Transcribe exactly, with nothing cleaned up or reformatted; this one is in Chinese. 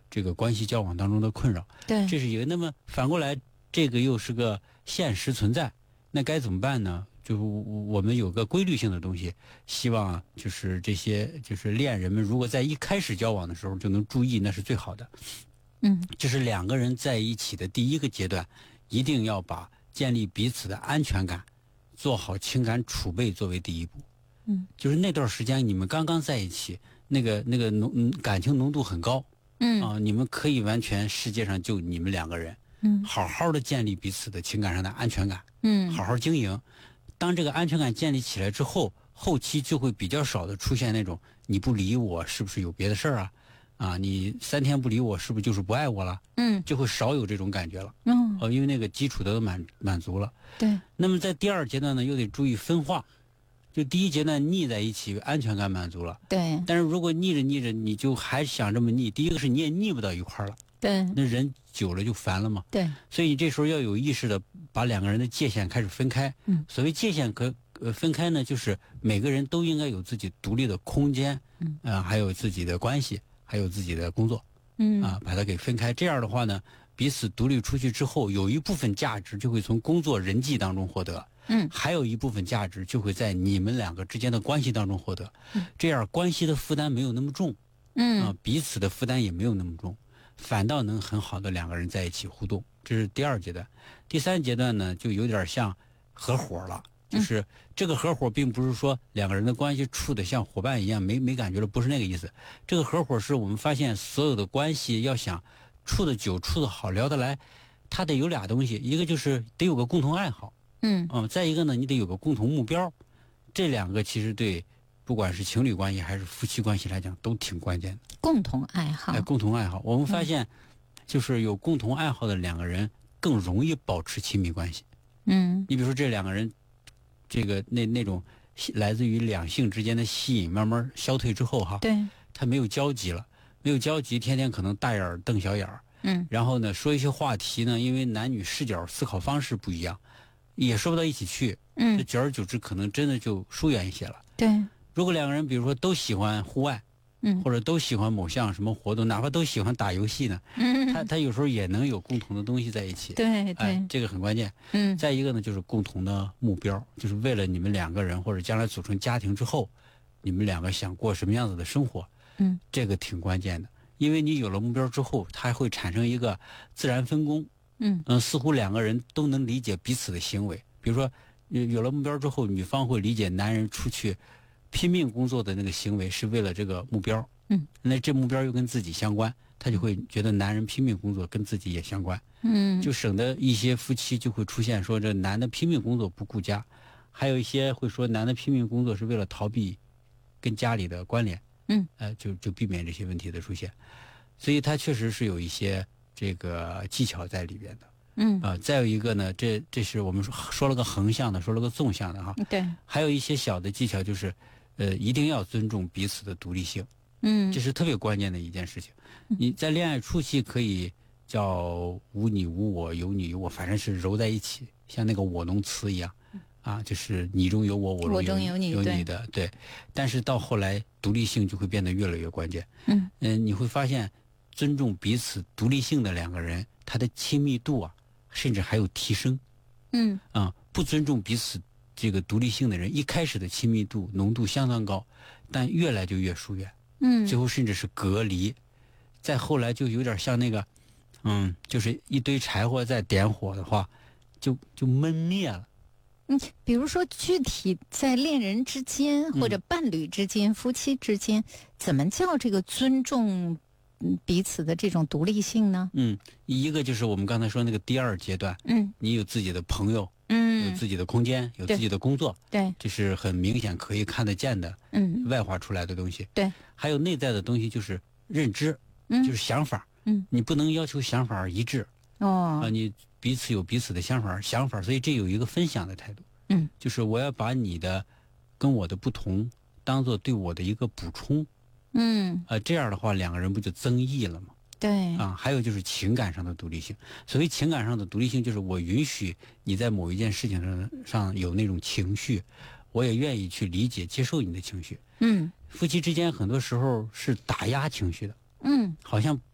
这个关系交往当中的困扰。 对， 这是一个。那么反过来，这个又是个现实存在，那该怎么办呢？就是我们有个规律性的东西，希望就是这些就是恋人们，如果在一开始交往的时候就能注意，那是最好的。 嗯， 就是两个人在一起的第一个阶段，一定要把建立彼此的安全感，做好情感储备作为第一步。 嗯， 就是那段时间你们刚刚在一起，那个那个浓感情浓度很高。 嗯啊，你们可以完全世界上就你们两个人， 嗯， 好好的建立彼此的情感上的安全感， 嗯， 好好经营。当这个安全感建立起来之后，后期就会比较少的出现那种你不理我是不是有别的事儿啊？啊，你三天不理我是不是就是不爱我了？ 嗯， 就会少有这种感觉了。 嗯， 哦，因为那个基础得到满满足了。 对。 那么在第二阶段呢，又得注意分化。就第一阶段腻在一起，安全感满足了。 对。 但是如果腻着腻着，你就还想这么腻，第一个是你也腻不到一块儿了。 对。 那人久了就烦了嘛。 对。 所以你这时候要有意识的把两个人的界限开始分开。 嗯。 所谓界限可呃分开呢，就是每个人都应该有自己独立的空间。 嗯。 啊、呃，还有自己的关系，还有自己的工作。 嗯。 啊，把它给分开。这样的话呢，彼此独立出去之后，有一部分价值就会从工作人际当中获得。 嗯， 还有一部分价值就会在你们两个之间的关系当中获得。 嗯， 这样关系的负担没有那么重。 嗯啊，彼此的负担也没有那么重，反倒能很好的两个人在一起互动。这是第二阶段。第三阶段呢，就有点像合伙了。就是这个合伙并不是说两个人的关系处得像伙伴一样没没感觉了，不是那个意思。这个合伙是我们发现所有的关系要想处得久、处得好、聊得来，它得有俩东西，一个就是得有个共同爱好。 嗯嗯，再一个呢，你得有个共同目标，这两个其实对不管是情侣关系还是夫妻关系来讲都挺关键的。 共同爱好， 哎，共同爱好，我们发现，就是有共同爱好的两个人更容易保持亲密关系。 嗯， 你比如说这两个人，这个那那种来自于两性之间的吸引慢慢消退之后哈， 对， 他没有交集了，没有交集，天天可能大眼儿瞪小眼儿， 嗯， 然后呢说一些话题呢，因为男女视角思考方式不一样。也说不到一起去， 嗯， 这久而久之可能真的就疏远一些了。 对， 如果两个人比如说都喜欢户外， 嗯， 或者都喜欢某项什么活动，哪怕都喜欢打游戏呢， 嗯， 他他有时候也能有共同的东西在一起。 对对、 哎，这个很关键。 嗯， 再一个呢，就是共同的目标，就是为了你们两个人或者将来组成家庭之后，你们两个想过什么样子的生活， 嗯， 这个挺关键的。因为你有了目标之后，它会产生一个自然分工。 嗯嗯，似乎两个人都能理解彼此的行为。比如说，有了目标之后，女方会理解男人出去拼命工作的那个行为是为了这个目标。 嗯， 那这目标又跟自己相关，他就会觉得男人拼命工作跟自己也相关。 嗯， 就省得一些夫妻就会出现说这男的拼命工作不顾家，还有一些会说男的拼命工作是为了逃避跟家里的关联。 嗯， 呃，就就避免这些问题的出现。所以他确实是有一些这个技巧在里边的。 嗯啊、呃，再有一个呢，这这是我们说说了个横向的，说了个纵向的哈。 对。 还有一些小的技巧，就是呃，一定要尊重彼此的独立性。 嗯， 这是特别关键的一件事情。你在恋爱初期可以叫无你无我，有你有我，反正是揉在一起，像那个我侬词一样。啊，就是你中有我，我我中有有你， 有你的，对。但是到后来，独立性就会变得越来越关键。 嗯嗯、呃，你会发现，尊重彼此独立性的两个人，他的亲密度啊，甚至还有提升。 嗯啊，不尊重彼此这个独立性的人，一开始的亲密度浓度相当高，但越来就越疏远。 嗯， 最后甚至是隔离。再后来就有点像那个，嗯，就是一堆柴火在点火的话，就就闷灭了。 嗯，比如说具体在恋人之间或者伴侣之间、嗯、夫妻之间，怎么叫这个尊重彼此的这种独立性呢？ 嗯，一个就是我们刚才说那个第二阶段， 嗯， 你有自己的朋友， 嗯， 有自己的空间，有自己的工作， 对， 这是很明显可以看得见的， 嗯， 外化出来的东西。 对， 还有内在的东西就是认知， 嗯， 就是想法， 嗯， 你不能要求想法一致， 哦， 啊，你彼此有彼此的想法，想法，所以这有一个分享的态度。 嗯， 就是我要把你的跟我的不同当做对我的一个补充。 嗯， 呃，这样的话两个人不就增益了吗？ 对啊，还有就是情感上的独立性。所谓情感上的独立性，就是我允许你在某一件事情上上有那种情绪，我也愿意去理解接受你的情绪。 嗯， 夫妻之间很多时候是打压情绪的。 嗯， 好像